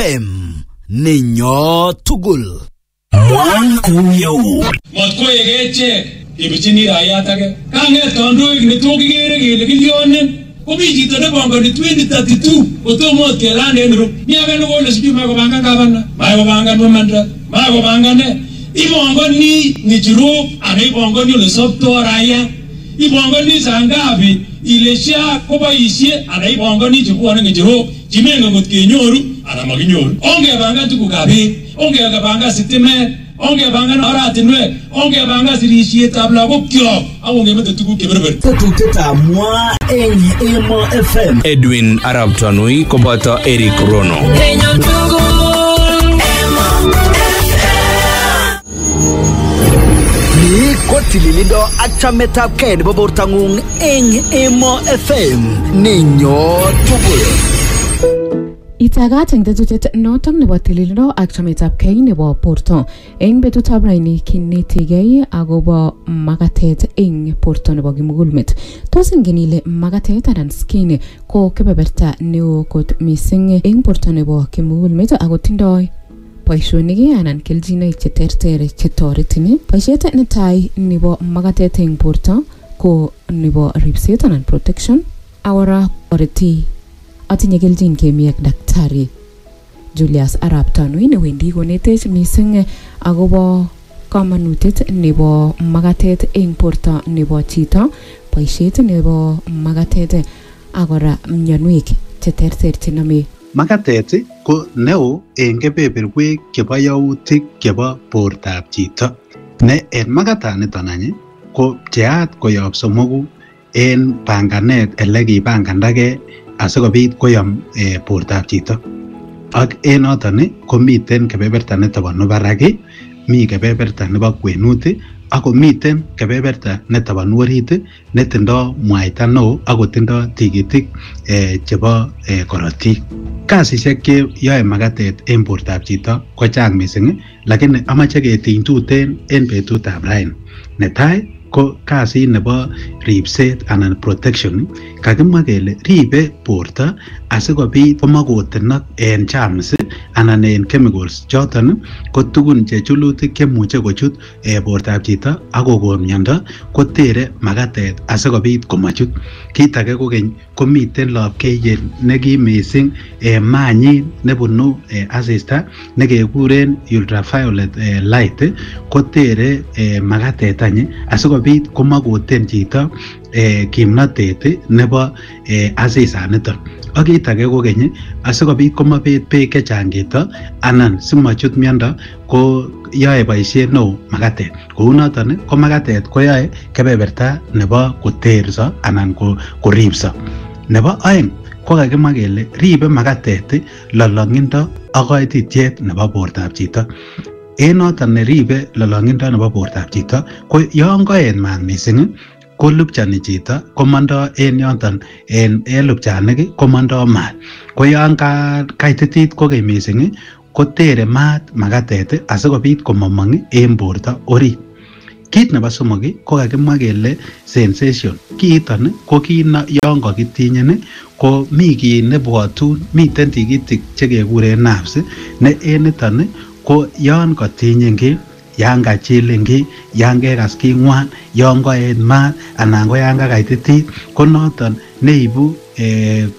Ninyo tugul. Matko yegeche ibichini raia take. Kanget kandoik netokigere kele kilyonen. Komi chito nebongoni 2032 kotomo kelane en ru. Ni age nokole sijui makopangan gavana, makopangan mamanda, makopangane. Ibongoni ng'echirok ana ibongoni ole sopto raia. Ibongoni sangapi ile sha koboisie ana ibongoni chebwone ng'echirok chimengen ngot kenyoru ana makinyoru. Ongepangan tugukab beek, ongepangan sitimet, ongepangan oratinwek, ongepangan sirisietab lagokyok ak ongemete tuguk cheberber. Tetutietab mwa eng Emo FM. Edwin Arab Tanui koboto Eric Rono. Ni ko tililindo ak chametabgei nebo bortang'ung eng Emo FM. Ninyo tugul. Itagat eng tetutiet notok nebo tililindo ak chametabgei nebo borto eng betutab raini kinetigei agobo magatet eng borto nebo kimugulmet. Tos ingen ile magatet anan skin ko kebeberta neo kot mising eng borto nebo kimugulmet ako tindoi boisionik anan keljinoik cheterter chetoretin. Boisiet netai nebo magatet eng borto ko nebo ripset anan protection. Awara toreti atinye keljin kemi ak daktari Julius Arap Tanui newendi konetech mising agobo kamanutiet nebo magatet eng borto nebo chito, boisiet nebo magatet agora mionwek cheterter chenome magatet ko neo eng kebeberwek chebo yautik chebo bortab chito. Ne en magataniton any ko pcheat koyob somoku en panganet ele kipangandage asikobit koyom bortab chito. Ak en noton komiten kebeberta netabanu barak, mi kebeberta nebo kwenut ako miten kebeberta netabanu orit netindoi mwaita neo ako tindoi tigitik chebo korotik. Kasisiek che yoe magatet en bortab chito ko chang mising, lakini amache ketiny tuten en betutab raini. Netai ko kasit nebo ripset anan protection. Kakimwa kele ribe borto asikobit komakotenok en germs anan en chemicals choton ko tugun chechulutik chemuche kochut bortab chito ak kokon miondo, kotere magatet asikobit komachut. Kit age kokeny komiten lapkeiyet nekim mising manyin nebunu asista nekekuren ultraviolet light kotere magatet any asikobit komakoten chito kimnatet nebo asisaniton. Ak kit age kokeny asikobit komabet beek chechang chito anan simachut miondo ko yoe boisiet neo magatet. Kou noton ko magatet koyoe kebeberta nebo koterso anan koripso. Nebo aeng ko kakimwa kele ribe magatet lolongindo ak kaititiet nebo bortab chito. En noton neribe lolongindo nebo bortab chito ko yon kaet maat mising kolupchani chito komondo en yoton en lupchanik komondo maat. Ko yon kaititit kokeny mising kotere maat magatet asikobit komamong en borto orit. Kit nebo somok ko kakimwa kele sensation. Kiiton ko yon kakitinyin ko mi kit nebwotun, miten tigitik chekekuren nerves ne en niton ko yon katinyin ki, yan kachilin ki, yan kekas king'wan, yon kaet maat anan ko yan kakaititit ko noton neibu